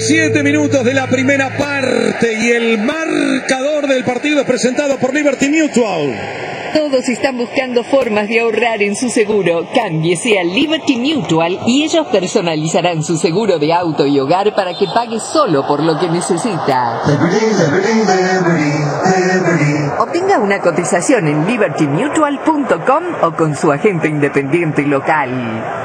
17 minutos de la primera parte y el marcador del partido es presentado por Liberty Mutual. Todos están buscando formas de ahorrar en su seguro. Cámbiese a Liberty Mutual y ellos personalizarán su seguro de auto y hogar para que pague solo por lo que necesita. Obtenga una cotización en libertymutual.com o con su agente independiente local.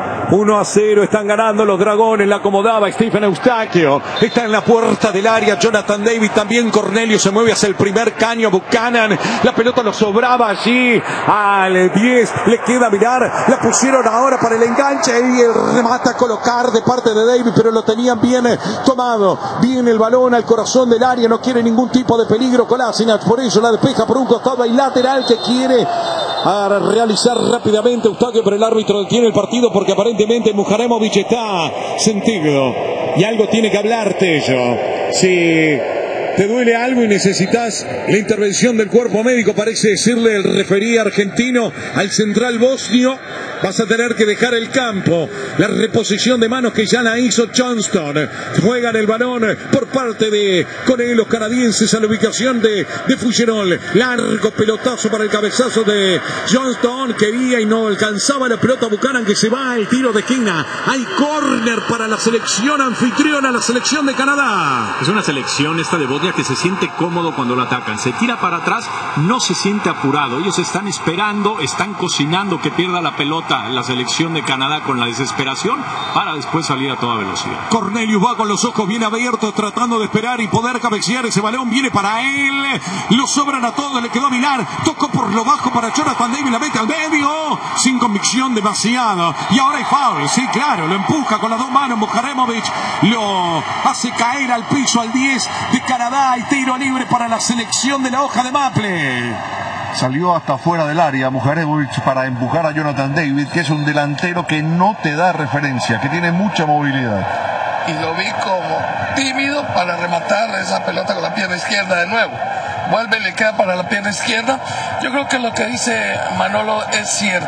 1-0, están ganando los Dragones, la acomodaba Stephen Eustaquio, está en la puerta del área Jonathan David, también Cornelio se mueve hacia el primer caño, Buchanan, la pelota lo sobraba allí, al 10, le queda mirar, la pusieron ahora para el enganche y el remata a colocar de parte de David, pero lo tenían bien tomado, viene el balón al corazón del área, no quiere ningún tipo de peligro Kolasinac, por eso la despeja por un costado, hay lateral que quiere a realizar rápidamente Eustaquio, pero el árbitro detiene el partido porque aparentemente Mujaremovic está sentido y algo tiene que hablarte ello. Si te duele algo y necesitas la intervención del cuerpo médico, parece decirle el referí argentino al central bosnio, vas a tener que dejar el campo. La reposición de manos que ya la hizo Johnston. Juegan el balón por parte de los canadienses a la ubicación de Fougerolles. Largo pelotazo para el cabezazo de Johnston. Quería y no alcanzaba la pelota. Buchanan que se va al tiro de esquina. Hay córner para la selección anfitriona, la selección de Canadá. Es una selección esta de Bosnia que se siente cómodo cuando lo atacan. Se tira para atrás, no se siente apurado. Ellos están esperando, están cocinando que pierda la pelota la selección de Canadá con la desesperación para después salir a toda velocidad. Cornelius va con los ojos bien abiertos tratando de esperar y poder cabecear. Ese balón viene para él, lo sobran a todos, le quedó a Milar, tocó por lo bajo para Jonathan David, la mete al medio sin convicción demasiado y ahora hay foul, sí claro, lo empuja con las dos manos Mujaremovic, lo hace caer al piso al 10 de Canadá y tiro libre para la selección de la hoja de Maple. Salió hasta fuera del área Mujaremovic para empujar a Jonathan David, que es un delantero que no te da referencia, que tiene mucha movilidad. Y lo vi como tímido para rematar esa pelota con la pierna izquierda de nuevo. Vuelve y le queda para la pierna izquierda. Yo creo que lo que dice Manolo es cierto.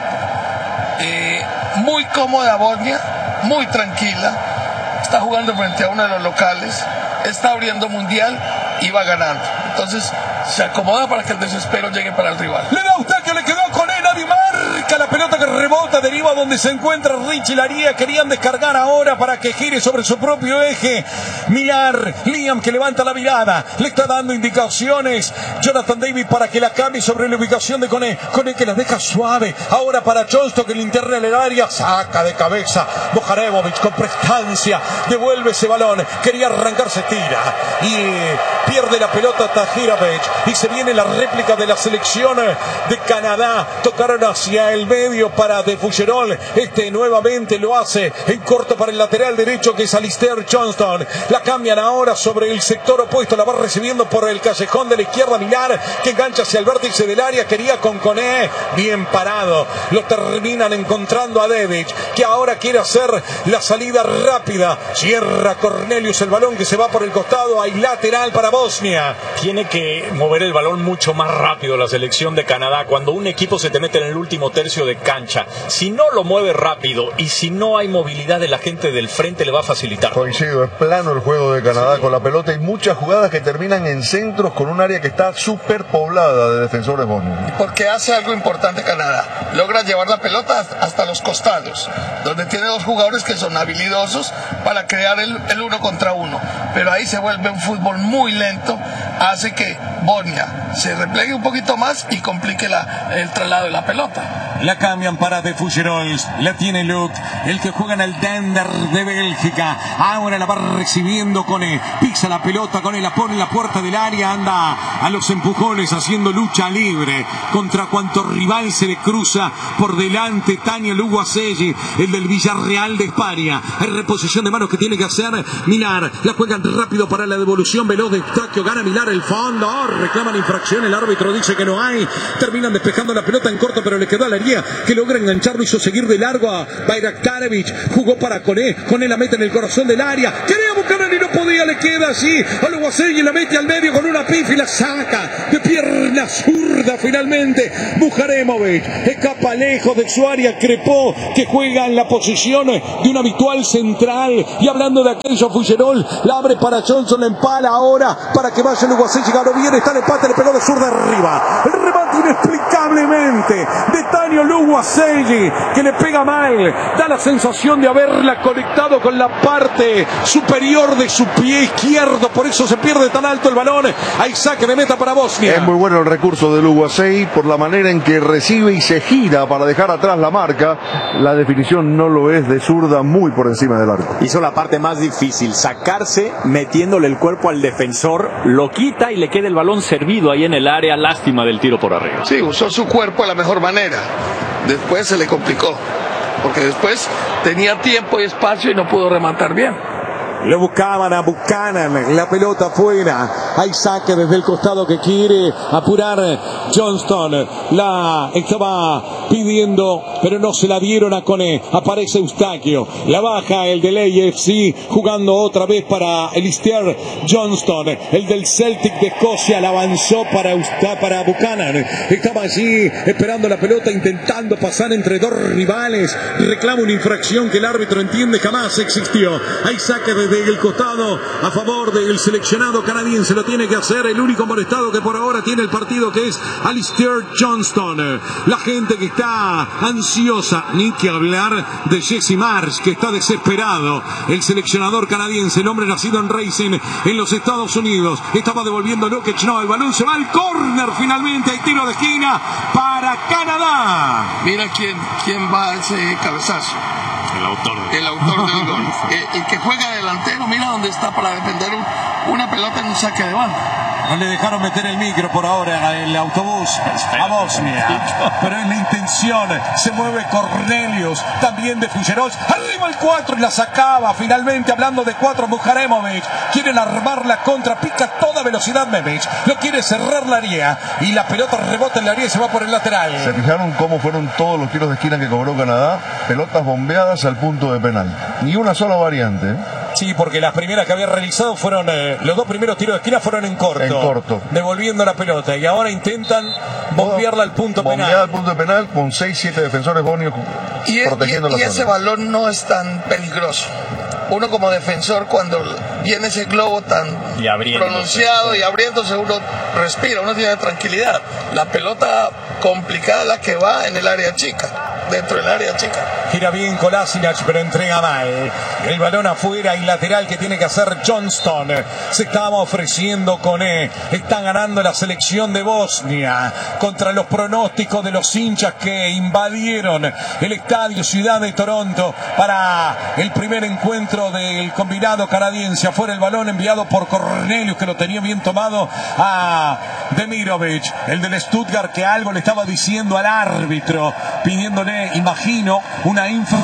Muy cómoda Bosnia, muy tranquila. Está jugando frente a uno de los locales. Está abriendo mundial y va ganando. Entonces se acomoda para que el desespero llegue para el rival. Le da Eustaquio, le quedó con él, nadie marca la pelota que rebota, deriva donde se encuentra Richie Laría. Querían descargar ahora para que gire sobre su propio eje. Mirar, Liam que levanta la mirada, le está dando indicaciones Jonathan David para que la cambie sobre la ubicación de Koné que la deja suave. Ahora para Johnston que le interna en el área, saca de cabeza Mujaremovic con prestancia, devuelve ese balón, quería arrancarse, tira y pierde la pelota Tahirovic. Y se viene la réplica de la selección de Canadá. Tocaron hacia el medio para de Fougerolles. Nuevamente lo hace en corto para el lateral derecho que es Alistair Johnston. La cambian ahora sobre el sector opuesto. La va recibiendo por el callejón de la izquierda Milar, que engancha hacia el vértice del área. Quería con Koné. Bien parado. Lo terminan encontrando a Devic, que ahora quiere hacer la salida rápida. Cierra Cornelius el balón que se va por el costado. Hay lateral para Bosnia. Tiene que mover el balón mucho más rápido la selección de Canadá. Cuando un equipo se te mete en el último tercio de cancha, si no lo mueve rápido y si no hay movilidad de la gente del frente, le va a facilitar. Coincido, es plano el juego de Canadá con la pelota y muchas jugadas que terminan en centros con un área que está súper poblada de defensores bosnios. Porque hace algo importante Canadá, logra llevar la pelota hasta los costados, donde tiene dos jugadores que son habilidosos para crear el uno contra uno, pero ahí se vuelve un fútbol muy lento, hace que Bosnia se replegue un poquito más y complique el traslado de la pelota. La cambian para de Fougerolles, la tiene Luke, el que juega en el Dender de Bélgica. Ahora la va recibiendo Koné, pisa la pelota, Koné la pone en la puerta del área, anda a los empujones haciendo lucha libre contra cuanto rival se le cruza por delante. Tania Luguaselli, el del Villarreal de España. Hay reposición de manos que tiene que hacer Milar, la juegan rápido para la devolución veloz de Eustaquio, gana Milar el fondo, reclaman infracción, el árbitro dice que no hay, terminan despejando la pelota en corto pero le quedó a la Georgia, que logra engancharlo, hizo seguir de largo a Bayraktarevic, jugó para Koné la mete en el corazón del área, quería Buchanan y no podía, le queda así a Luguasegui, la mete al medio con una pif y la saca de pierna zurda finalmente. Bujaremovic escapa lejos de su área, Crepó, que juega en la posición de un habitual central, y hablando de aquello, Figuerol la abre para Johnson, la empala ahora para que vaya Luguasegui, ganó bien, está el empate, le pegó de zurda arriba, el remate inexplicablemente de Tanio Luguasegui, que le pega mal, da la sensación de haberla conectado con la parte superior de su pie izquierdo, por eso se pierde tan alto el balón. Hay saque de meta para Bosnia. Es muy bueno el recurso de Luguasegui por la manera en que recibe y se gira para dejar atrás la marca. La definición no lo es, de zurda muy por encima del arco. Hizo la parte más difícil, sacarse metiéndole el cuerpo al defensor, lo quita y le queda el balón servido ahí en el área. Lástima del tiro por arriba. Sí, usó su cuerpo de la mejor manera. Después se le complicó, porque después tenía tiempo y espacio y no pudo rematar bien. Le buscaban a Buchanan, la pelota afuera. Hay saque desde el costado que quiere apurar Johnston. La estaba pidiendo, pero no se la dieron a Koné. Aparece Eustaquio, la baja el del AFC, jugando otra vez para Alistair Johnston, el del Celtic de Escocia. La avanzó para Buchanan. Estaba allí esperando la pelota, intentando pasar entre dos rivales. Reclama una infracción que el árbitro entiende jamás existió. Hay saque desde el costado a favor del seleccionado canadiense. Lo tiene que hacer el único molestado que por ahora tiene el partido, que es Alistair Johnston. La gente que está ansiosa, ni que hablar de Jesse Marsh, que está desesperado. El seleccionador canadiense, el hombre nacido en Racing en los Estados Unidos, estaba devolviendo Nukic. No, el balón se va al córner finalmente. Hay tiro de esquina para Canadá. Mira quién va a ese cabezazo. El autor del gol. El que juega delantero, mira dónde está para defender una pelota en un saque de banda. No le dejaron meter el micro por ahora, el autobús a Bosnia, pero es la intención. Se mueve Cornelius, también de Figueroa, arriba el 4 y la sacaba finalmente. Hablando de 4, Bujaremovic, quieren armar la contra, pica a toda velocidad Memic, no quiere cerrar la área y la pelota rebota en la área y se va por el lateral. ¿Se fijaron cómo fueron todos los tiros de esquina que cobró Canadá? Pelotas bombeadas al punto de penal, ni una sola variante. Sí, porque las primeras que había realizado fueron, los dos primeros tiros de esquina fueron en corto, devolviendo la pelota, y ahora intentan bombearla al punto penal. Bombeada al punto de penal con 6-7 defensores bonios protegiendo la zona. Y ese balón no es tan peligroso. Uno como defensor, cuando viene ese globo tan pronunciado y abriéndose, uno respira, uno tiene tranquilidad. La pelota complicada es la que va en el área chica, dentro del área chica. Gira bien Kolasinac, pero entrega mal. El balón afuera y lateral que tiene que hacer Johnston. Se estaba ofreciendo Koné. Está ganando la selección de Bosnia contra los pronósticos de los hinchas que invadieron el estadio Ciudad de Toronto para el primer encuentro del combinado canadiense. Afuera el balón enviado por Cornelius, que lo tenía bien tomado a Demirovic, el del Stuttgart, que algo le estaba diciendo al árbitro, pidiéndole, imagino, una info.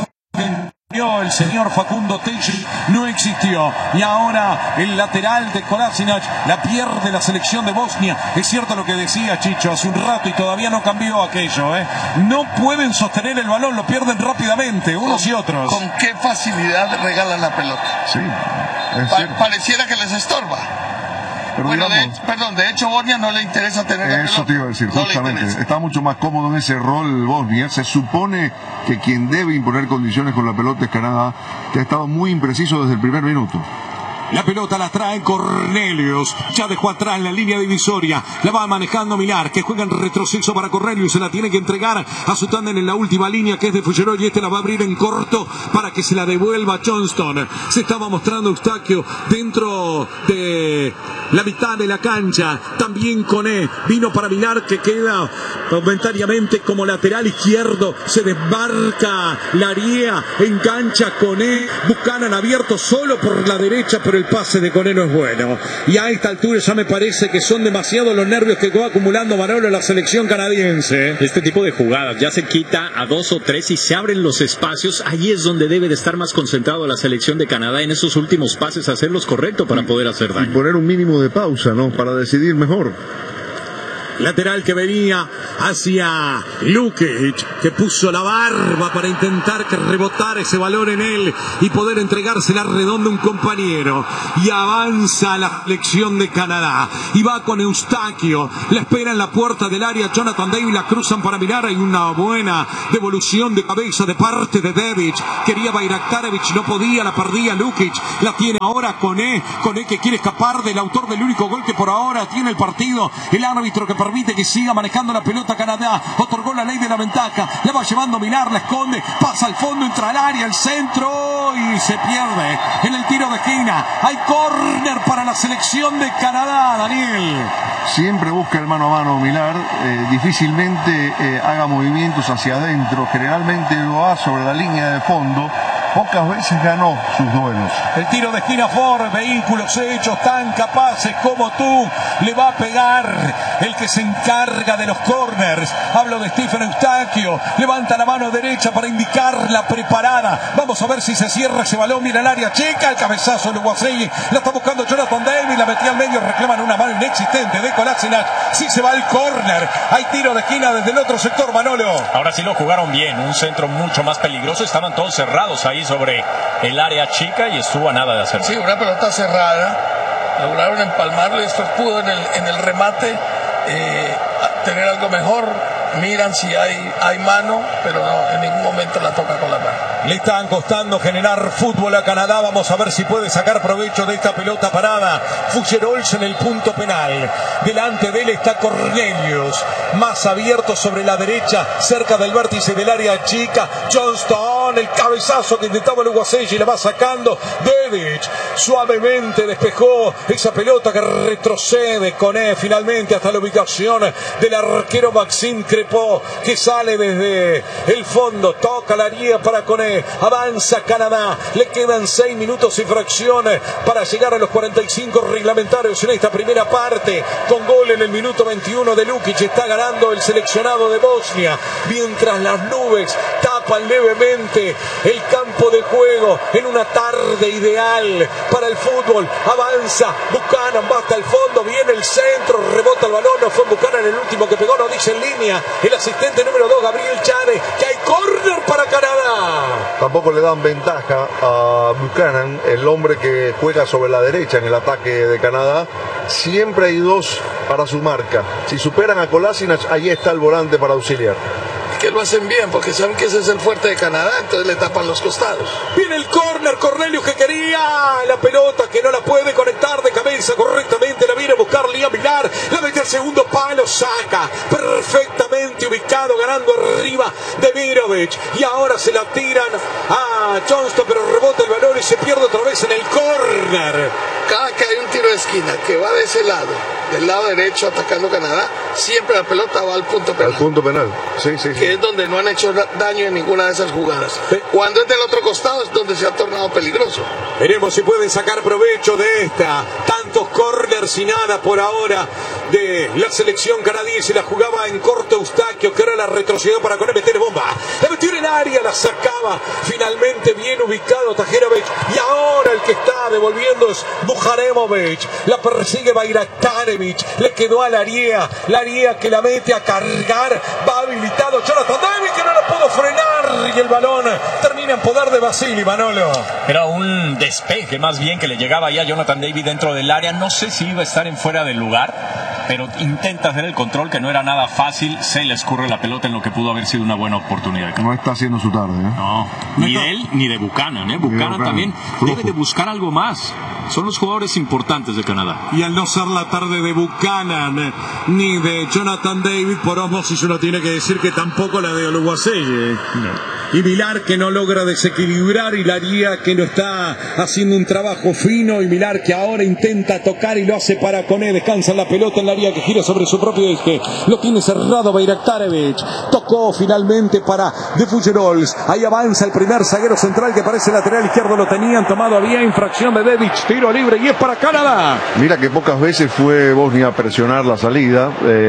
El señor Facundo Teixeira no existió, y ahora el lateral de Kolasinac la pierde la selección de Bosnia. Es cierto lo que decía Chicho hace un rato y todavía no cambió aquello, no pueden sostener el balón, lo pierden rápidamente unos y otros. Con qué facilidad regalan la pelota. Sí, pareciera que les estorba. Pero bueno, digamos, de hecho Bosnia no le interesa tener la pelota. Eso te iba a decir, justamente. Está mucho más cómodo en ese rol Bosnia. Se supone que quien debe imponer condiciones con la pelota es Canadá, que ha estado muy impreciso desde el primer minuto. La pelota la trae Cornelius, ya dejó atrás la línea divisoria, la va manejando Millar, que juega en retroceso para Cornelius, se la tiene que entregar a su tándem en la última línea, que es de Figueroa, y la va a abrir en corto para que se la devuelva Johnston. Se estaba mostrando Eustaquio dentro de la mitad de la cancha, también Koné vino para Millar, que queda momentáneamente como lateral izquierdo, se desmarca Laría, engancha Koné, Buchanan abierto solo por la derecha, pero el pase de Koné no es bueno, y a esta altura ya me parece que son demasiados los nervios que va acumulando Manolo en la selección canadiense. Este tipo de jugadas ya se quita a 2 o 3 y se abren los espacios. Allí es donde debe de estar más concentrado la selección de Canadá, en esos últimos pases, hacerlos correctos para poder hacer daño. Y poner un mínimo de pausa, ¿no? Para decidir mejor. Lateral que venía hacia Lukic, que puso la barba para intentar que rebotara ese balón en él y poder entregársela redonda a un compañero. Y avanza la selección de Canadá. Y va con Eustaquio. La espera en la puerta del área. Jonathan David la cruzan para mirar. Hay una buena devolución de cabeza de parte de Dedic. Quería Bayraktarevic, no podía, la perdía Lukic. La tiene ahora Koné que quiere escapar del autor del único gol que por ahora tiene el partido. El árbitro que permite que siga manejando la pelota Canadá. Otorgó la ley de la ventaja. La va llevando Milar, la esconde. Pasa al fondo, entra al área, el centro y se pierde en el tiro de esquina. Hay córner para la selección de Canadá, Daniel. Siempre busca el mano a mano Milar, difícilmente haga movimientos hacia adentro, generalmente lo hace sobre la línea de fondo. Pocas veces ganó sus duelos. El tiro de esquina Ford, vehículos hechos tan capaces como tú. Le va a pegar el que se encarga de los corners. Hablo de Stephen Eustaquio. Levanta la mano derecha para indicarla preparada. Vamos a ver si se cierra ese balón. Mira el área chica, el cabezazo de Luguasegui. La está buscando Jonathan David. La metía al medio, reclaman una mano inexistente de Kolasinac. Sí se va al córner. Hay tiro de esquina desde el otro sector, Manolo. Ahora sí lo jugaron bien. Un centro mucho más peligroso. Estaban todos cerrados ahí sobre el área chica y estuvo a nada de hacer. Sí, una pelota cerrada, lograron empalmarlo y después pudo en el remate tener algo mejor. Miran si hay mano, pero no, en ningún momento la toca con la mano. Le están costando generar fútbol a Canadá. Vamos a ver si puede sacar provecho de esta pelota parada. Fuggerols en el punto penal. Delante de él está Cornelius, más abierto sobre la derecha, cerca del vértice del área chica. Johnston, el cabezazo que intentaba Luguasegui, la va sacando. Dedic suavemente despejó esa pelota que retrocede con finalmente hasta la ubicación del arquero Maxime Crepó, que sale desde el fondo, toca la área para Koné. Avanza Canadá, le quedan 6 minutos y fracciones para llegar a los 45 reglamentarios en esta primera parte, con gol en el minuto 21 de Lukic. Está ganando el seleccionado de Bosnia, mientras las nubes tapan levemente el campo de juego en una tarde ideal para el fútbol. Avanza Buchanan, va hasta el fondo, viene el centro, rebota el balón, no fue Buchanan el último que pegó, no dice en línea el asistente número 2, Gabriel Chane, que hay córner para Canadá. Tampoco le dan ventaja a Buchanan, el hombre que juega sobre la derecha en el ataque de Canadá. Siempre hay dos para su marca. Si superan a Kolasinac, ahí está el volante para auxiliar. Que lo hacen bien, porque saben que ese es el fuerte de Canadá, entonces le tapan los costados. Viene el córner, Cornelius que quería la pelota, que no la puede conectar de cabeza correctamente, la viene a buscar Liam Milar, la mete al segundo palo, saca perfectamente ubicado, ganando arriba de Mirovic, y ahora se la tiran a Johnston, pero rebota el balón y se pierde otra vez en el córner. Cada que hay un tiro de esquina que va de ese lado, del lado derecho atacando Canadá, siempre la pelota va al punto penal. Al punto penal, sí. Que es donde no han hecho daño en ninguna de esas jugadas. Cuando es del otro costado es donde se ha tornado peligroso. Veremos si pueden sacar provecho de esta. Tantos corners y nada por ahora de la selección canadiense. La jugaba en corto Eustaquio, que ahora la retrocedió para con él meter bomba. La metió en el área, la sacaba. Finalmente bien ubicado Tajerovic. Y ahora el que está devolviendo es Bujaremovic. La persigue Bayraktarevic. Le quedó a la área que la mete a cargar. Va habilitado Jonathan David, que no la pudo frenar. Y el balón termina en poder de Vasily, Manolo. Era un despeje más bien que le llegaba ya a Jonathan David dentro del área. No sé si iba a estar en fuera del lugar, pero intenta hacer el control, que no era nada fácil. Se le escurre la pelota en lo que pudo haber sido una buena oportunidad. No está haciendo su tarde, ¿eh? No, ni de él ni de Buchanan, Buchanan también debe de buscar algo más. Son los jugadores importantes de Canadá. Y al no ser la tarde de Buchanan ni de Jonathan David, por osmosis uno tiene que decir que tampoco la de Oluwaseyi. No. Y Milar, que no logra desequilibrar, y Laría, que no está haciendo un trabajo fino, y Milar, que ahora intenta tocar y lo hace para Koné. Descansa la pelota en Laría, que gira sobre su propio eje. Lo tiene cerrado Bayraktarevic. Tocó finalmente para De Fuggerols. Ahí avanza el primer zaguero central, que parece lateral izquierdo. Lo tenían tomado, había infracción de Dedic. Tiro libre y es para Canadá. Mira que pocas veces fue Bosnia a presionar la salida.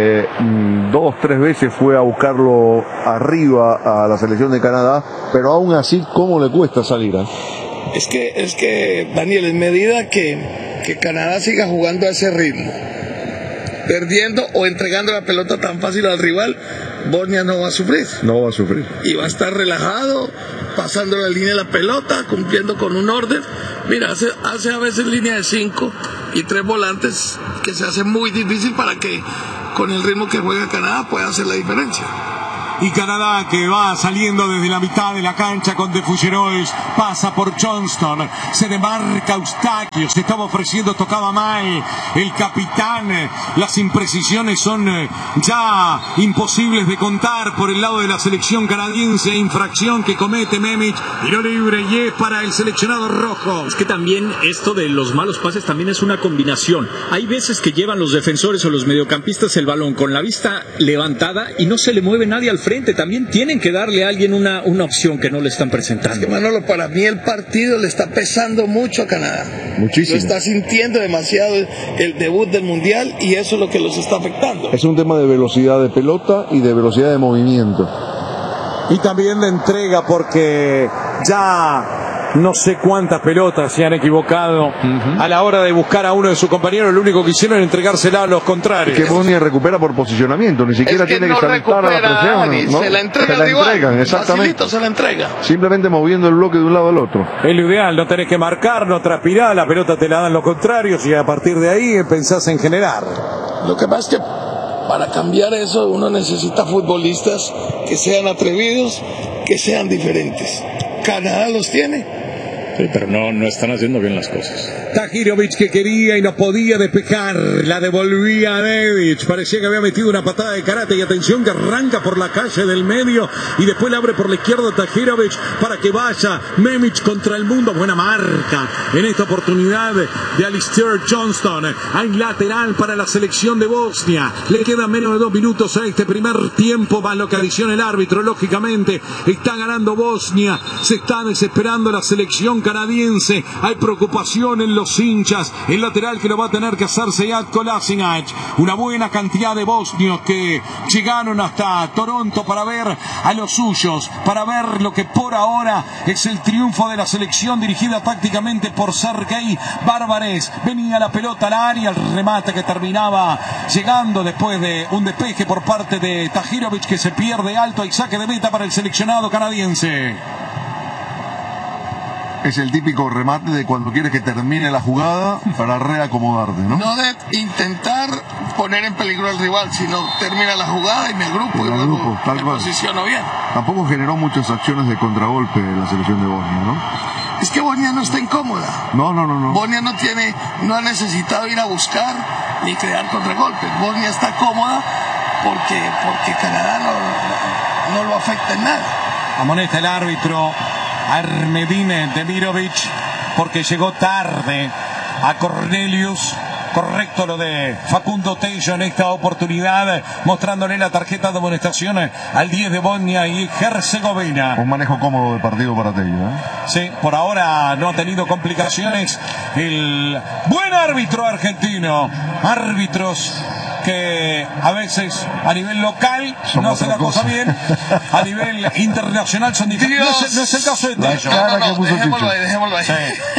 2-3 veces fue a buscarlo arriba a la selección de Canadá. Pero aún así, ¿cómo le cuesta salir? Es que Daniel, en medida que Canadá siga jugando a ese ritmo, perdiendo o entregando la pelota tan fácil al rival, Bosnia no va a sufrir. No va a sufrir. Y va a estar relajado, pasando la línea de la pelota, cumpliendo con un orden. Mira, hace a veces línea de 5 y 3 volantes, que se hace muy difícil para que con el ritmo que juega Canadá pueda hacer la diferencia. Y Canadá, que va saliendo desde la mitad de la cancha con De Fougerois, pasa por Johnston, se demarca Eustaquio, se estaba ofreciendo, tocaba mal el capitán. Las imprecisiones son ya imposibles de contar por el lado de la selección canadiense. Infracción que comete Memić, tiro libre y es para el seleccionado rojo. Es que también esto de los malos pases también es una combinación. Hay veces que llevan los defensores o los mediocampistas el balón con la vista levantada y no se le mueve nadie al frente. También tienen que darle a alguien una opción que no le están presentando. Es que, Manolo, para mí el partido le está pesando mucho a Canadá. Muchísimo. Lo está sintiendo demasiado el debut del Mundial y eso es lo que los está afectando. Es un tema de velocidad de pelota y de velocidad de movimiento. Y también de entrega, porque ya no sé cuántas pelotas se han equivocado a la hora de buscar a uno de sus compañeros. Lo único que hicieron es entregársela a los contrarios. Es que Bosnia recupera por posicionamiento, ni siquiera tiene que saltar a la presión, ¿no? Se la entrega se la al rival. entregan, exactamente. Facilito se la entrega. Simplemente moviendo el bloque de un lado al otro. Es lo ideal, no tenés que marcar, no transpirar, la pelota te la dan los contrarios y a partir de ahí pensás en generar. Lo que pasa es que para cambiar eso uno necesita futbolistas que sean atrevidos, que sean diferentes. Canadá los tiene. Sí, pero no están haciendo bien las cosas. Tahirović, que quería y no podía despejar, la devolvía a Memić. Parecía que había metido una patada de karate. Y atención, que arranca por la calle del medio y después le abre por la izquierda Tahirović para que vaya Memić contra el mundo. Buena marca en esta oportunidad de Alistair Johnston. Hay lateral para la selección de Bosnia. Le quedan menos de 2 minutos a este primer tiempo, más lo que adiciona el árbitro. Lógicamente está ganando Bosnia, se está desesperando la selección canadiense. Hay preocupación en los hinchas. El lateral que lo va a tener que hacer Sead Kolasinac. Una buena cantidad de bosnios que llegaron hasta Toronto para ver a los suyos, para ver lo que por ahora es el triunfo de la selección dirigida tácticamente por Sergei Barbares. Venía la pelota al área, el remate que terminaba llegando después de un despeje por parte de Tahirović, que se pierde alto. Hay saque de meta para el seleccionado canadiense. Es el típico remate de cuando quieres que termine la jugada para reacomodarte, ¿no? No de intentar poner en peligro al rival, sino termina la jugada y me agrupo y luego me posiciono bien. Tampoco generó muchas acciones de contragolpe la selección de Bosnia, ¿no? Es que Bosnia no está incómoda. No. Bosnia no ha necesitado ir a buscar ni crear contragolpes. Bosnia está cómoda porque Canadá no lo afecta en nada. Amonesta el árbitro Armedin Demirovic porque llegó tarde a Cornelius. Correcto lo de Facundo Tello en esta oportunidad, mostrándole la tarjeta de amonestación al 10 de Bosnia y Herzegovina. Un manejo cómodo de partido para Tello, ¿eh? Sí, por ahora no ha tenido complicaciones el buen árbitro argentino. Árbitros que a veces a nivel local no hacen la cosa bien, a nivel internacional son difíciles. No es el caso de Tello. Dejémoslo ahí. Sí.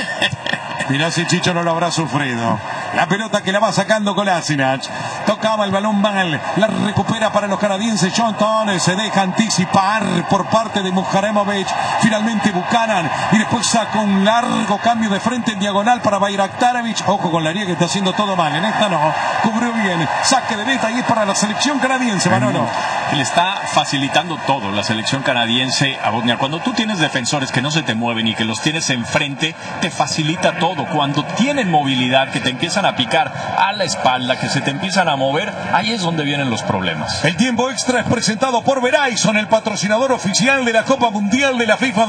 Mirá si Chicho no lo habrá sufrido. La pelota que la va sacando Kolasinac. Tocaba el balón mal. La recupera para los canadienses. Johnston se deja anticipar por parte de Muharemovic. Finalmente Buchanan. Y después saca un largo cambio de frente en diagonal para Bayraktarevic. Ojo con la área que está haciendo todo mal. En esta no. Cubrió bien. Saque de meta y es para la selección canadiense, Manolo. Le está facilitando todo la selección canadiense a Bosnia. Cuando tú tienes defensores que no se te mueven y que los tienes enfrente, te facilita todo. Cuando tienen movilidad, que te empiezan a picar a la espalda, que se te empiezan a mover, ahí es donde vienen los problemas. El tiempo extra es presentado por Verizon, el patrocinador oficial de la Copa Mundial de la FIFA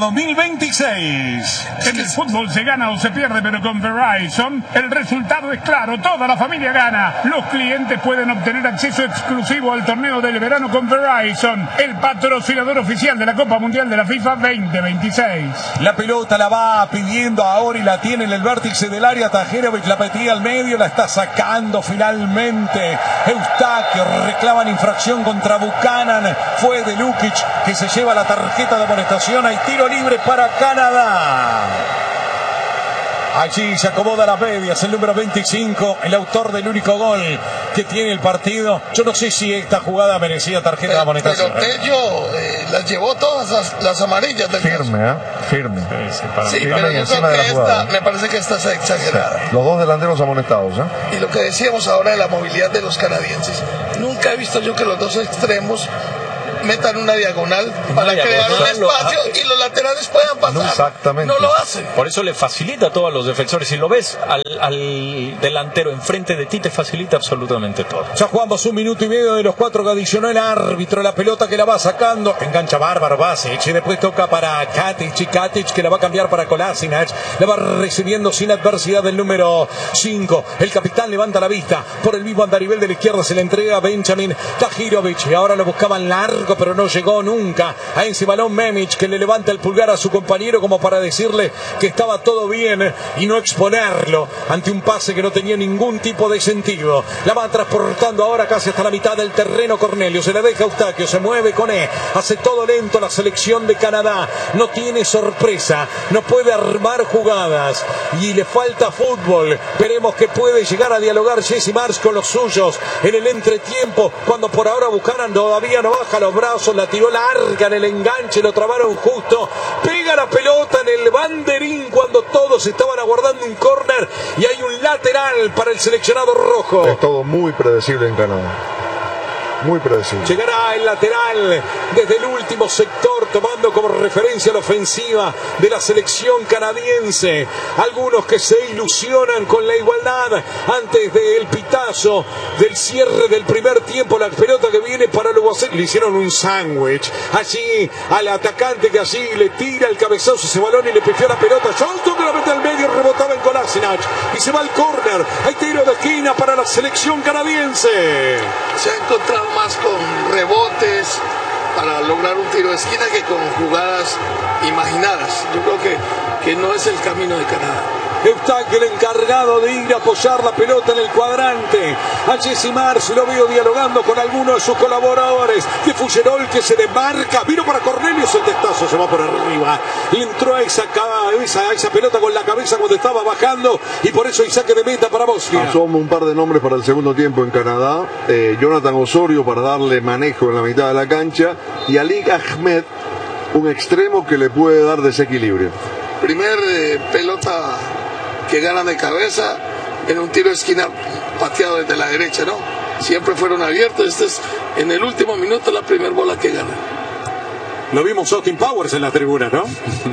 2026. En el fútbol se gana o se pierde, pero con Verizon el resultado es claro, toda la familia gana. Los clientes pueden obtener acceso exclusivo al torneo del verano con Verizon, el patrocinador oficial de la Copa Mundial de la FIFA 2026. La pelota la va pidiendo ahora y la tiene en el vértice del área. Tahirović la metía al medio, la está sacando finalmente. Eustaquio reclaman infracción contra Buchanan. Fue de Lukic que se lleva la tarjeta de amonestación. Hay tiro libre para Canadá. Allí se acomoda las medias, el número 25, el autor del único gol que tiene el partido. Yo no sé si esta jugada merecía tarjeta de amonestación. Pero Tello las llevó todas las amarillas del Firme, firme. Sí, pero yo creo que esta, me parece que esta es exagerada. Los dos delanteros amonestados, Y lo que decíamos ahora de la movilidad de los canadienses. Nunca he visto yo que los dos extremos metan una diagonal para crear un espacio y los laterales puedan pasar. Exactamente. No lo hacen. Por eso le facilita a todos los defensores. Si lo ves al delantero enfrente de ti, te facilita absolutamente todo. Ya jugamos 1 minuto y medio de los 4 que adicionó el árbitro. La pelota que la va sacando. Engancha bárbaro Basic. Y después toca para Katic. Y Katic que la va a cambiar para Kolasinac. La va recibiendo sin adversidad el número 5. El capitán levanta la vista. Por el mismo andarivel de la izquierda se le entrega a Benjamin Tahirovic. Y ahora lo buscaban largo, pero no llegó nunca a ese balón Memic, que le levanta el pulgar a su compañero como para decirle que estaba todo bien y no exponerlo ante un pase que no tenía ningún tipo de sentido. La va transportando ahora casi hasta la mitad del terreno Cornelio, se la deja Eustaquio, se mueve con hace todo lento la selección de Canadá, no tiene sorpresa, no puede armar jugadas y le falta fútbol. Veremos que puede llegar a dialogar Jesse Marsch con los suyos en el entretiempo, cuando por ahora Buchanan todavía no baja los brazos, la tiró larga en el enganche, lo trabaron justo, pega la pelota en el banderín cuando todos estaban aguardando un córner y hay un lateral para el seleccionado rojo. Es todo muy predecible en Canadá. Muy predecible. Llegará el lateral desde el último sector, tomando como referencia la ofensiva de la selección canadiense. Algunos que se ilusionan con la igualdad antes del pitazo del cierre del primer tiempo. La pelota que viene para los le hicieron un sándwich allí al atacante, que allí le tira el cabezazo ese balón y le pifió la pelota. Johnston que la mete al medio, rebotaba en Kolasinac y se va al córner. Hay tiro de esquina para la selección canadiense. Se ha encontrado más con rebotes para lograr un tiro de esquina que con jugadas imaginadas. Yo creo que no es el camino de Canadá. Eustaquio, el encargado de ir a apoyar la pelota en el cuadrante. A Jesse Marsch lo veo dialogando con algunos de sus colaboradores. De Fuggerol que se desmarca. Vino para Cornelius, el testazo se va por arriba. Y entró a esa pelota con la cabeza cuando estaba bajando. Y por eso hay saque de meta para Bosnia. Asoma un par de nombres para el segundo tiempo en Canadá. Jonathan Osorio para darle manejo en la mitad de la cancha. Y Ali Ahmed, un extremo que le puede dar desequilibrio. Primer pelota que ganan de cabeza en un tiro de esquina pateado desde la derecha, ¿no? Siempre fueron abiertos. Este es en el último minuto la primera bola que ganan. Lo vimos Austin Powers en la tribuna, ¿no?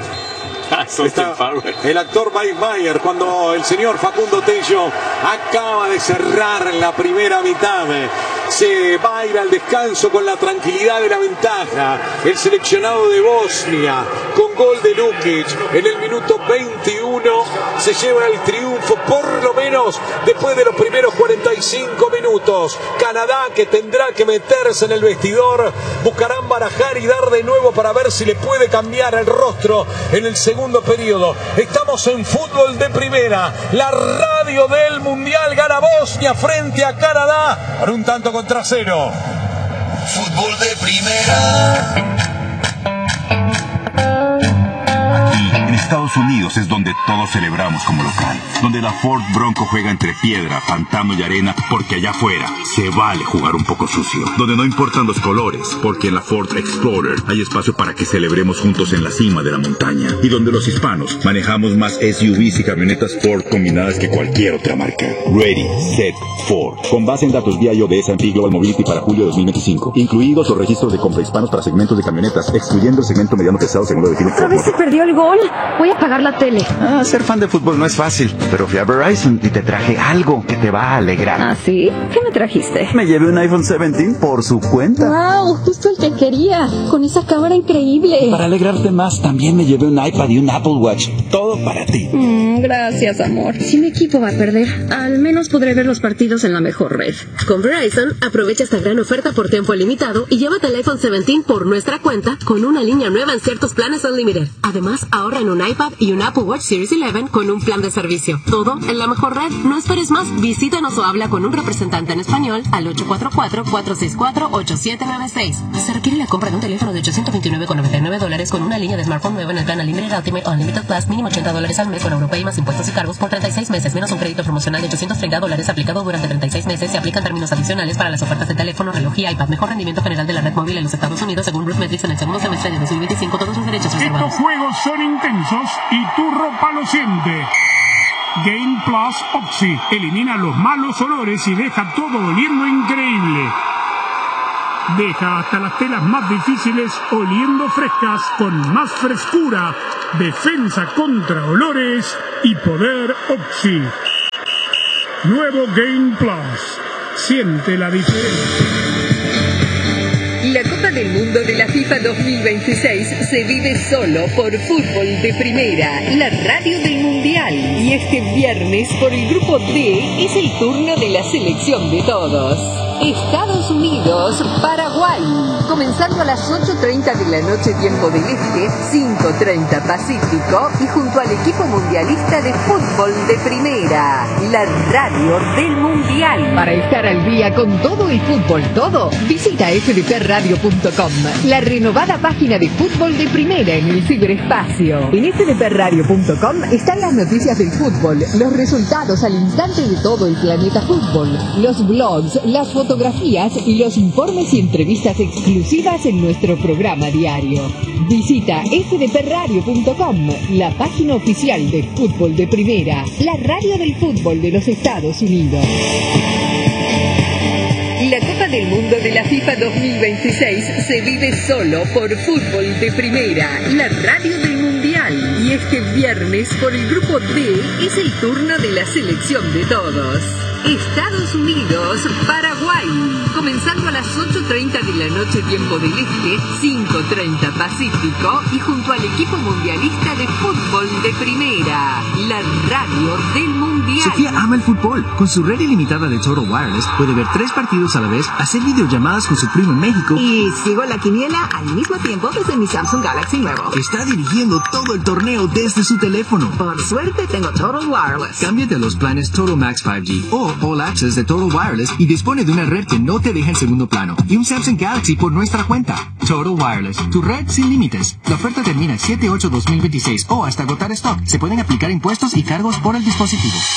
Está el actor Mike Mayer cuando el señor Facundo Tello acaba de cerrar la primera mitad. Se va a ir al descanso con la tranquilidad de la ventaja. El seleccionado de Bosnia, con gol de Lukic en el minuto 21, se lleva el triunfo, por lo menos después de los primeros 45 minutos. Canadá, que tendrá que meterse en el vestidor, buscarán barajar y dar de nuevo para ver si le puede cambiar el rostro en el segundo periodo. Estamos en fútbol de primera. La radio del Mundial. Gana Bosnia frente a Canadá por un tanto contra 0. Fútbol de primera. En Estados Unidos es donde todos celebramos como local, donde la Ford Bronco juega entre piedra, pantano y arena, porque allá afuera se vale jugar un poco sucio, donde no importan los colores, porque en la Ford Explorer hay espacio para que celebremos juntos en la cima de la montaña, y donde los hispanos manejamos más SUVs y camionetas Ford combinadas que cualquier otra marca. Ready, Set, Ford. Con base en datos BIO de S&P Global Mobility para julio de 2025, incluidos los registros de compra hispanos para segmentos de camionetas, excluyendo el segmento mediano pesado según lo define Ford. ¿Otra vez se perdió el gol? Voy a apagar la tele. Ser fan de fútbol no es fácil, pero fui a Verizon y te traje algo que te va a alegrar. ¿Ah, sí? ¿Qué me trajiste? Me llevé un iPhone 17 por su cuenta. ¡Wow! Justo el que quería, con esa cámara increíble. Para alegrarte más, también me llevé un iPad y un Apple Watch. Todo para ti. Gracias, amor. Si mi equipo va a perder, al menos podré ver los partidos en la mejor red. Con Verizon, aprovecha esta gran oferta por tiempo limitado y llévate el iPhone 17 por nuestra cuenta con una línea nueva en ciertos planes Unlimited. Además, ahorra en un iPad y un Apple Watch Series 11 con un plan de servicio. Todo en la mejor red. No esperes más. Visítanos o habla con un representante en español al 844-464-8796. requiere la compra de un teléfono de $829,99 con una línea de smartphone nueva en el plan Unlimited Ultimate Unlimited Plus, mínimo $80 al mes con Europay más impuestos y cargos por 36 meses, menos un crédito promocional de $830 aplicado durante 36 meses. Se aplican términos adicionales para las ofertas de teléfono, reloj y iPad. Mejor rendimiento general de la red móvil en los Estados Unidos según RootMetrics en el segundo semestre de 2025. Todos los derechos reservados. Estos juegos son intensos y tu ropa lo siente. Game Plus Oxy elimina los malos olores y deja todo oliendo increíble. Deja hasta las telas más difíciles oliendo frescas con más frescura, defensa contra olores y poder Oxy. Nuevo Game Plus. Siente la diferencia. La Copa del Mundo de la FIFA 2026 se vive solo por Fútbol de Primera, la radio del Mundial. Y este viernes, por el Grupo D, es el turno de la selección de todos. Estados Unidos, Paraguay. Comenzando a las 8:30 de la noche, tiempo del Este, 5:30 Pacífico, y junto al equipo mundialista de Fútbol de Primera, la radio del Mundial. Para estar al día con todo el fútbol, visita fdpradio.com, la renovada página de Fútbol de Primera en el ciberespacio. En fdpradio.com están las noticias del fútbol, los resultados al instante de todo el planeta fútbol, los blogs, las fotografías y los informes y entrevistas exclusivas en nuestro programa diario. Visita fdpradio.com, la página oficial de Fútbol de Primera, la radio del fútbol de los Estados Unidos. La Copa del Mundo de la FIFA 2026 se vive solo por Fútbol de Primera, la radio del Mundial. Y este viernes, por el Grupo D, es el turno de la selección de todos. Estados Unidos, Paraguay. Comenzando a las 8:30 de la noche, tiempo del Este, 5:30 Pacífico, y junto al equipo mundialista de Fútbol de Primera, la radio del Mundial. Sofía ama el fútbol. Con su red ilimitada de Total Wireless puede ver 3 partidos a la vez, hacer videollamadas con su primo en México. Y sigo la quiniela al mismo tiempo desde mi Samsung Galaxy nuevo. Está dirigiendo todo el torneo desde su teléfono. Por suerte tengo Total Wireless. Cámbiate a los planes Total Max 5G o All Access de Total Wireless y dispone de una red que no te deja en segundo plano y un Samsung Galaxy por nuestra cuenta. Total Wireless, tu red sin límites. La oferta termina el 7/8/2026 o hasta agotar stock. Se pueden aplicar impuestos y cargos por el dispositivo.